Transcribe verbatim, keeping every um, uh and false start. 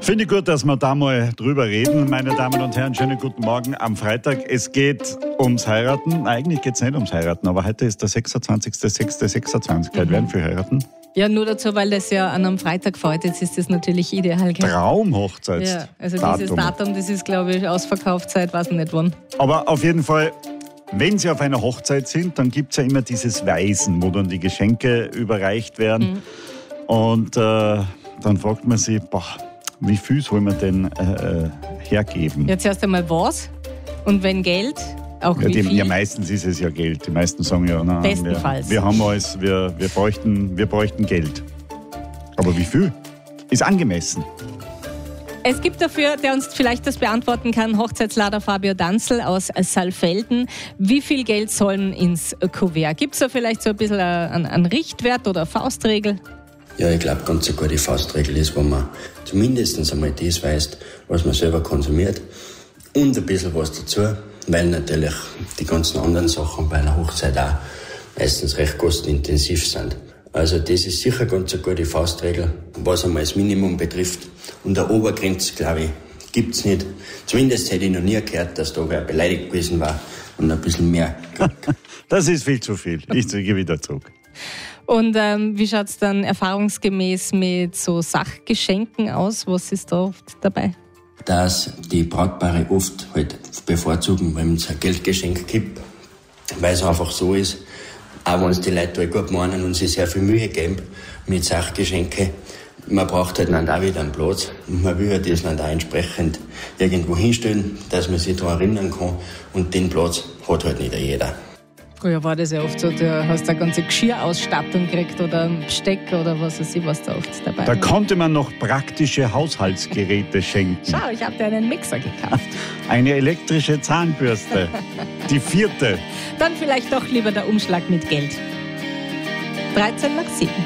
Finde ich gut, dass wir da mal drüber reden, meine Damen und Herren. Schönen guten Morgen am Freitag. Es geht ums Heiraten. Eigentlich geht es nicht ums Heiraten, aber heute ist der sechsundzwanzigster sechster sechsundzwanzig. Heute werden viele heiraten. Ja, nur dazu, weil das ja an einem Freitag fällt. Jetzt ist das natürlich ideal. Gell? Traumhochzeitsdatum. Ja, also dieses Datum, das ist, glaube ich, ausverkauft seit weiß nicht wann. Aber auf jeden Fall, wenn Sie auf einer Hochzeit sind, dann gibt es ja immer dieses Weisen, wo dann die Geschenke überreicht werden. Mhm. Und äh, dann fragt man sich, boah, wie viel soll man denn äh, hergeben? Jetzt erst einmal was und wenn Geld, auch ja, wie die, viel? Ja, meistens ist es ja Geld. Die meisten sagen ja, nein, bestenfalls. Wir, wir haben alles, wir, wir, bräuchten, wir bräuchten Geld. Aber wie viel? Ist angemessen. Es gibt dafür, der uns vielleicht das beantworten kann, Hochzeitslader Fabio Danzel aus Saalfelden. Wie viel Geld sollen ins Kuvert? Gibt es da vielleicht so ein bisschen einen, einen Richtwert oder eine Faustregel? Ja, ich glaube, ganz eine gute Faustregel ist, wenn man zumindest einmal das weiß, was man selber konsumiert und ein bisschen was dazu, weil natürlich die ganzen anderen Sachen bei einer Hochzeit auch meistens recht kostenintensiv sind. Also das ist sicher ganz eine gute Faustregel, was einmal das Minimum betrifft. Und eine Obergrenze, glaube ich, gibt es nicht. Zumindest hätte ich noch nie gehört, dass da wer beleidigt gewesen war und ein bisschen mehr. Das ist viel zu viel. Ich gehe wieder zurück. Und ähm, wie schaut es dann erfahrungsgemäß mit so Sachgeschenken aus? Was ist da oft dabei? Dass die Brautpaare oft halt bevorzugen, wenn es ein Geldgeschenk gibt, weil es einfach so ist, auch wenn es die Leute halt gut meinen und sich sehr viel Mühe geben mit Sachgeschenken, man braucht halt dann auch wieder einen Platz und man will halt das dann auch entsprechend irgendwo hinstellen, dass man sich daran erinnern kann und den Platz hat halt nicht jeder. Ja, war das ja oft so, du hast eine ganze Geschirrausstattung gekriegt oder ein Besteck oder was weiß ich, was da oft dabei Da war. konnte man noch praktische Haushaltsgeräte schenken. Schau, ich habe dir einen Mixer gekauft. Eine elektrische Zahnbürste. Die vierte. Dann vielleicht doch lieber der Umschlag mit Geld. dreizehn nach sieben.